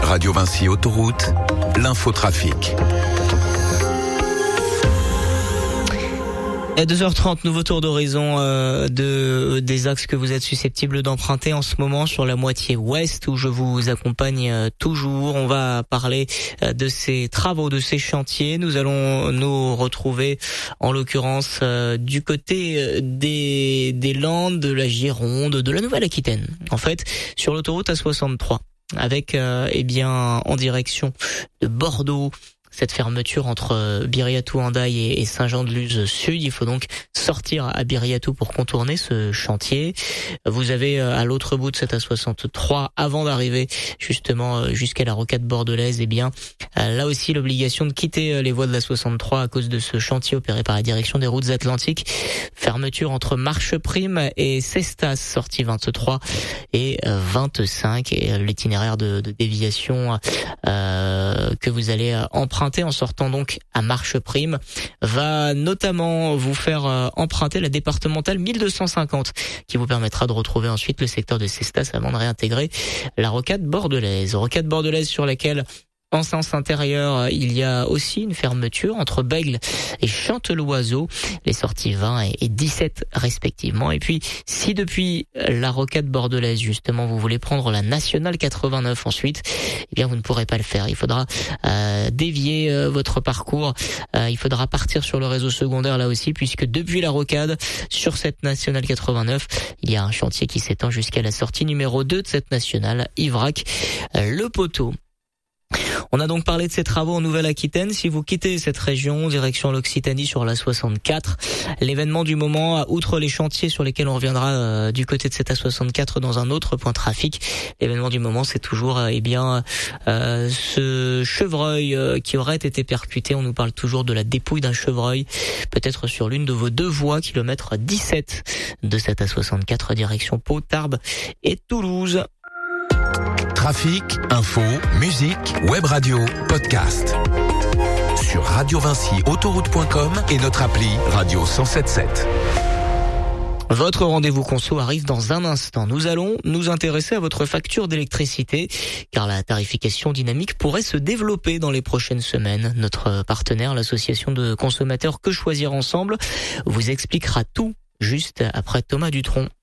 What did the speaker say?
Radio Vinci Autoroute, l'infotrafic. À 2h30, nouveau tour d'horizon des axes que vous êtes susceptibles d'emprunter en ce moment sur la moitié ouest où je vous accompagne toujours. On va parler de ces travaux, de ces chantiers. Nous allons nous retrouver en l'occurrence du côté des Landes, de la Gironde, de la Nouvelle-Aquitaine. En fait, sur l'autoroute A63 avec en direction de Bordeaux. Cette fermeture entre Biriatou-Hendaye et Saint-Jean-de-Luz Sud, il faut donc sortir à Biriatou pour contourner ce chantier. Vous avez à l'autre bout de cette A63, avant d'arriver justement jusqu'à la rocade bordelaise, là aussi l'obligation de quitter les voies de la 63 à cause de ce chantier opéré par la direction des routes atlantiques. Fermeture entre Marcheprime et Cestas, sortie 23 et 25, et l'itinéraire de déviation que vous allez emprunter en sortant donc à Marcheprime va notamment vous faire emprunter la départementale 1250 qui vous permettra de retrouver ensuite le secteur de Cestas avant de réintégrer la rocade bordelaise. Rocade bordelaise sur laquelle en sens intérieur, il y a aussi une fermeture entre Bègles et Chanteloiseau, les sorties 20 et 17 respectivement. Et puis, si depuis la rocade bordelaise, justement, vous voulez prendre la nationale 89 ensuite, vous ne pourrez pas le faire. Il faudra dévier votre parcours. Il faudra partir sur le réseau secondaire là aussi, puisque depuis la rocade, sur cette nationale 89, il y a un chantier qui s'étend jusqu'à la sortie numéro 2 de cette nationale, Ivrac, le Poteau. On a donc parlé de ces travaux en Nouvelle-Aquitaine. Si vous quittez cette région, direction l'Occitanie sur la 64, l'événement du moment, outre les chantiers sur lesquels on reviendra du côté de cette A64 dans un autre point trafic, l'événement du moment, c'est toujours ce chevreuil qui aurait été percuté. On nous parle toujours de la dépouille d'un chevreuil, peut-être sur l'une de vos deux voies, kilomètre 17 de cette A64, direction Pau, Tarbes et Toulouse. Trafic, info, musique, web radio, podcast. Sur radiovinciautoroute.com et notre appli Radio 107.7. Votre rendez-vous conso arrive dans un instant. Nous allons nous intéresser à votre facture d'électricité, car la tarification dynamique pourrait se développer dans les prochaines semaines. Notre partenaire, l'association de consommateurs Que Choisir Ensemble, vous expliquera tout juste après Thomas Dutronc.